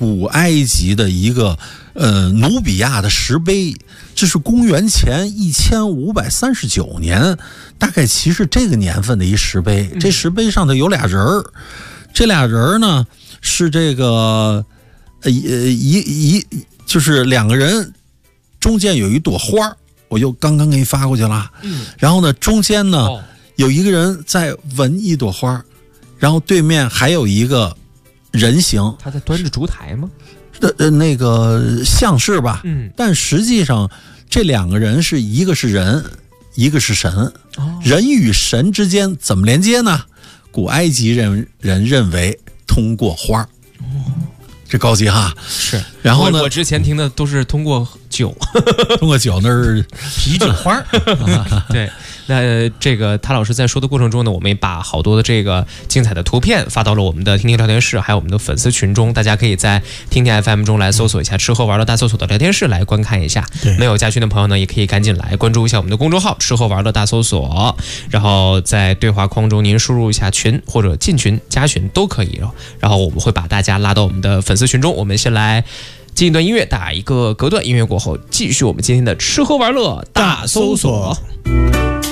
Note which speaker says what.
Speaker 1: 古埃及的一个努比亚的石碑，这是公元前1539年，大概其实这个年份的一石碑。这石碑上头有俩人儿，这俩人呢是这个就是两个人中间有一朵花，我就刚刚给你发过去了。然后呢，中间呢有一个人在闻一朵花，然后对面还有一个人形，
Speaker 2: 他在端着烛台吗？
Speaker 1: 那个像是吧？但实际上这两个人是一个是人，一个是神。人与神之间怎么连接呢？古埃及人认为通过花。这高级哈。
Speaker 2: 是。
Speaker 1: 然后呢，
Speaker 2: 我之前听的都是通过酒，
Speaker 1: 通过酒那是
Speaker 3: 啤酒花。
Speaker 2: 对。那这个他老师在说的过程中呢，我们也把好多的这个精彩的图片发到了我们的听听聊天室，还有我们的粉丝群中，大家可以在听听 FM 中来搜索一下吃喝玩乐大搜索的聊天室来观看一下。没有加群的朋友呢，也可以赶紧来关注一下我们的公众号吃喝玩乐大搜索，然后在对话框中您输入一下群或者进群加群都可以，然后我们会把大家拉到我们的粉丝群中。我们先来进一段音乐，打一个隔断，音乐过后继续我们今天的吃喝玩乐大搜索。